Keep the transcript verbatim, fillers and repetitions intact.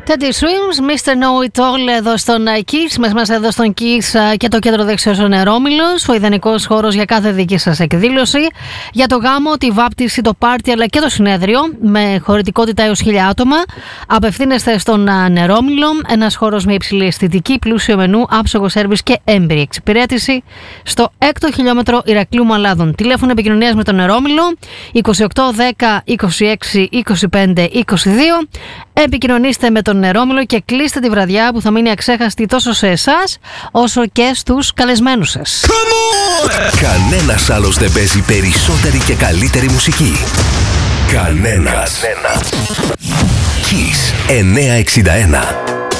Teddy Swims, μίστερ Know It All εδώ στον Kiss. Μέσα μας εδώ στον Kiss και το κέντρο δεξιός Νερόμυλος, ο ιδανικός χώρος για κάθε δική σας εκδήλωση, για το γάμο, τη βάπτιση, το πάρτι αλλά και το συνέδριο με χωρητικότητα έως χίλια άτομα. Απευθύνεστε στον Νερόμυλο, ένας χώρος με υψηλή αισθητική, πλούσιο μενού, άψογο σέρβις και έμπειρη εξυπηρέτηση στο έκτο χιλιόμετρο Ηρακλείου Μαλάδων. Τηλέφωνο επικοινωνίας με τον Νερόμυλο είκοσι οκτώ δέκα είκοσι έξι είκοσι πέντε είκοσι δύο. Επικοινωνήστε με τον Νερόμυλο και κλείστε τη βραδιά που θα μείνει αξέχαστη τόσο σε εσάς όσο και στους καλεσμένους σας. Κανένας άλλος δεν παίζει περισσότερη και καλύτερη μουσική. Κανένας. Κανένας. Kiss εννιακόσια εξήντα ένα.